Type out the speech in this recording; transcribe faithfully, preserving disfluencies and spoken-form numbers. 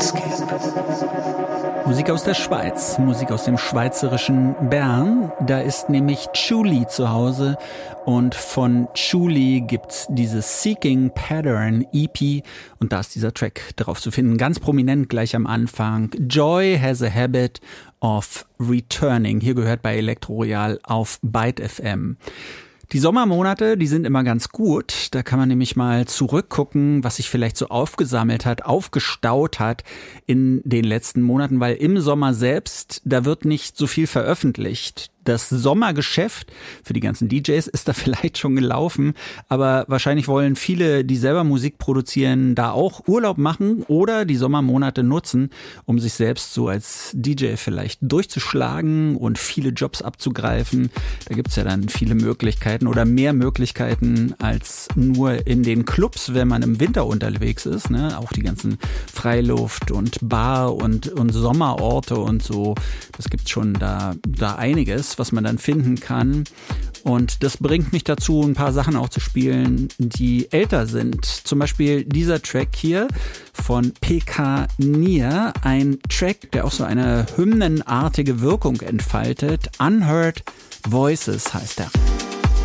Musik aus der Schweiz, Musik aus dem schweizerischen Bern. Da ist nämlich Chuli zu Hause und von Chuli gibt's dieses Seeking Pattern E P und da ist dieser Track drauf zu finden, ganz prominent gleich am Anfang. Joy has a habit of returning. Hier gehört bei Elektro Royal auf Byte F M. Die Sommermonate, die sind immer ganz gut. Da kann man nämlich mal zurückgucken, was sich vielleicht so aufgesammelt hat, aufgestaut hat in den letzten Monaten, weil im Sommer selbst, da wird nicht so viel veröffentlicht. Das Sommergeschäft für die ganzen D Js ist da vielleicht schon gelaufen, aber wahrscheinlich wollen viele, die selber Musik produzieren, da auch Urlaub machen oder die Sommermonate nutzen, um sich selbst so als D J vielleicht durchzuschlagen und viele Jobs abzugreifen. Da gibt's ja dann viele Möglichkeiten oder mehr Möglichkeiten als nur in den Clubs, wenn man im Winter unterwegs ist, ne? Auch die ganzen Freiluft- und Bar- und, und Sommerorte und so. Das gibt's schon da, da einiges, was man dann finden kann. Und das bringt mich dazu, ein paar Sachen auch zu spielen, die älter sind. Zum Beispiel dieser Track hier von P K Nier. Ein Track, der auch so eine hymnenartige Wirkung entfaltet. Unheard Voices heißt er.